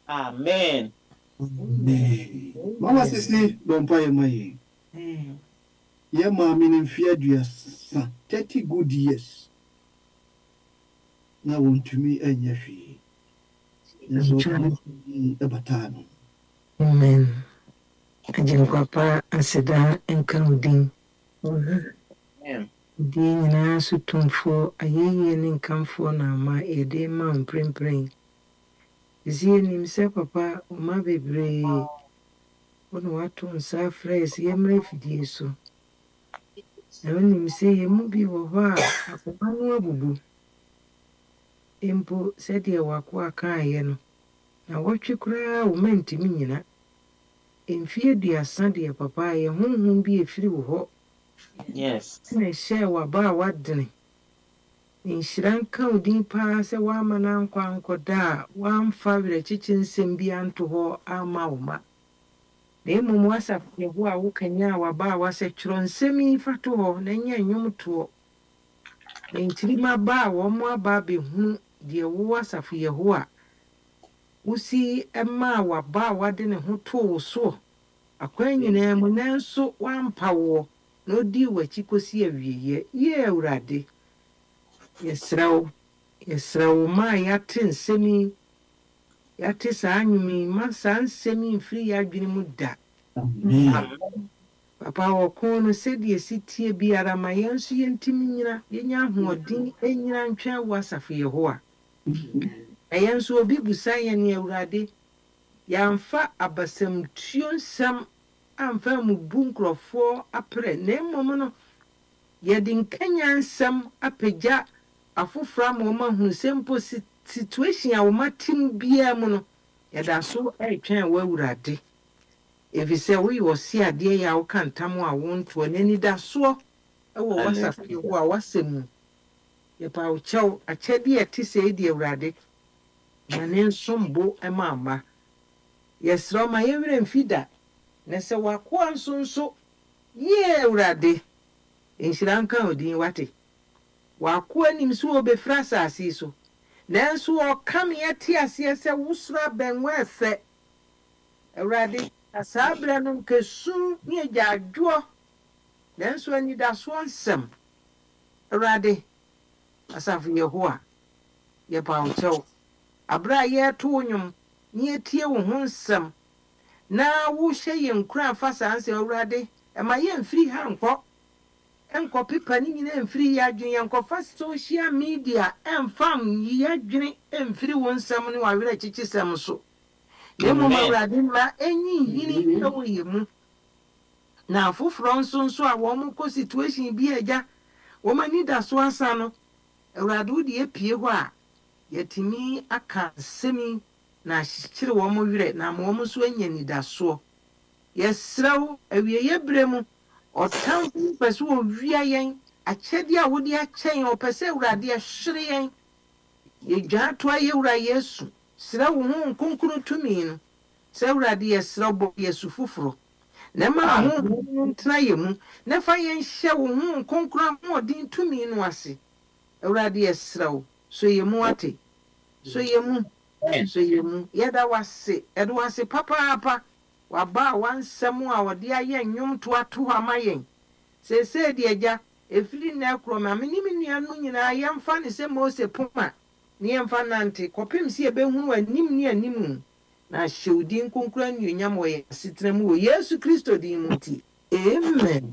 Amen. Mama Sisi, Bompire May. Ye mammy in fear, dear son, 30 good years. Now, want to me and your fee. Yes, a baton. Amen. Ajinkwa aseda nkaudin. Amen. Di nyinaa so tumfoɔ ayɛyie ne nkamfoɔ na ama yɛde ma wo mprempren. Zie nim sɛ papa ɔma bebree wɔna wato nsa afrɛ yɛ sɛ yɛmmra fidie so. Na wonim sɛ yɛn mu bi wɔ hɔ a akoma no abubu. Mpo sɛdeɛ w'akoa kaeɛ no, na wɔtwe koraa wo ma ntimi nyina. Mfeɛ 30 deɛ papa yɛ honhom bi efiri wo hɔ. Yes. Na ɛhyɛ w'aba a wadene. Nhyira nka wo din paa sɛ woama no ankwa nkɔda a woamfa werɛkyekye nsɛm bi anto hɔ ama wo ma. Na mmom w'asafo Yehowa a wokanya a w'aba a wasɛ twerɛ nsɛm yi fa to hɔ na nyɛ nnwomtoɔ. Na nkyirima ba a wɔn aba abɛhunu deɛ wo asafo Yehowa wosi maa w'aba a wade ne ho too wo so. Akwan nyinaa mu nanso wampa woɔ na odi w'akyi kosi awieyɛ. Yɛ Awurade. Yɛsrɛ wo ma yɛate nsɛm yi, yɛate saa nnwom yi, ma saa nsɛm yi mfiri yɛ adwene mu da. Papa wɔko no sɛdeɛ si tie biara ma yɛn nso yɛntimi nyina, yɛnya ahoɔden nyina ntwɛn wo asafo Yehowa. Na yɛn nso obi busa yɛn ne Awurade, yɛamfa abasamtuo nsɛm amfa mu bu nkurɔfoɔ aprɛ, na mmom no, yɛde nkanya nsɛm apagya afoforo ama wɔn ahunu sɛ mpo situation a wɔn atem biara mu no, yɛda so ɛretwɛn wɔ Awurade. Efisɛ woyɛ ɔse adeɛ yɛ a woka ntam a wontoɔ n'anidasoɔ ɛwɔ w'asafo Yehowa a wasɛm mu. Yɛpa wo kyɛw akyɛdeɛ ɛte sɛ ɛdi Awurade ma ne nso mbo ma ama. Yɛsrɛ ma yɛwerɛ mfi da na sɛ w'akoa nso yɛ Awurade. Nhyira nka wo din wate. W'akoa nim sɛ wɔbɛfiri asase yi so. Nanso ɔka me yɛte aseɛ sɛ wosoro abɛnwɔ ɛfɛ. Awurade, saa berɛ no nkɛsu ne agyaadwoɔ. Nanso anidasoɔ nsɛm. Awurade, asafo Yehowa, yɛpa wo kyɛw. Aberɛ a yɛreto wo nnwom, ne yɛtie wo ho nsɛm. Na wohyɛ yɛn nkura afa saa nsɛm Awurade, ɛma yɛmfiri ha nkɔ. Enkɔ pepa ni nyina mfiri yɛ adwene yɛnkɔfa social media ɛmfam yɛ adwene mfiri wo nsɛm ne wawerɛ kyekye sɛm so. Na mmom Awurade ma enyi hini ɛwɔ yɛ mu. Na afoforo nso a wɔn kɔ situation bi agya wɔn ani da so asa no Awurade wo de epie hɔ a yɛtumi aka nsɛm na ahyekyere wɔn werɛ na ma wɔn nso anya nidasoɔ. Yɛsrɛ wo awieyɛ berɛ mu ɔtamfo pɛ sɛ wɔwia yɛn akyɛdeɛ a wode akyɛn ɔpɛ sɛ Awurade ɛhwere yɛn. Yɛdwa to ayɛ Awura Yesu srɛ wo ho nkonkoro tumi no sɛ Awurade yɛsrɛ bɔ Yesu foforo na ma ho ntena yɛ mu na fa yɛn hyɛ wo ho nkonkoro ahoɔden tumi no ase. Awurade yɛsrɛ wo so yɛ mu ate so yɛ mu yɛda wase ɛde wase papaapa waba a wansɛm a wɔde ayɛ nnwom to ato ama yɛn. Sɛsɛ de agya efiri na ɛkorɔ ma me ne me nua no nyinaa yɛmfa ne sɛ Mose poma ne yɛmfa nante kɔpem sɛ yɛbɛhunu anim ne anim na ahyɛ wo din nkonkoro anuonyam wɔ yɛn asetena mu wɔ Yesu Kristo din mu nti. Amen.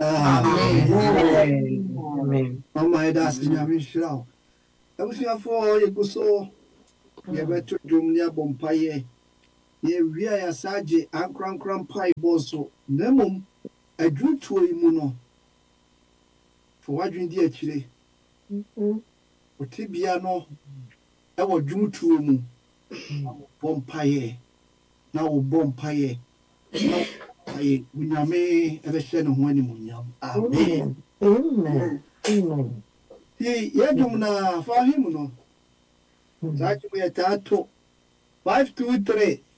Amen. Mama ɛda ase nyame nhyira wo. Abusuafoɔ yɛgu so yɛbɛto dwom ne abɔ mpayɛ. Yɛwia yɛasagye ankorankora mpaebɔ so na mmom adwutuo yi mu no fa w'adwene di akyire. Wote bia no ɛwɔ dwumtuo mu bɔ mpayɛ na wobɔ mpayɛ na Unyame ɛbɛhyɛ ne ho animuonyam. Amen. Amen. Yɛdwom na fa ahim no saa dwom yɛtaa to 523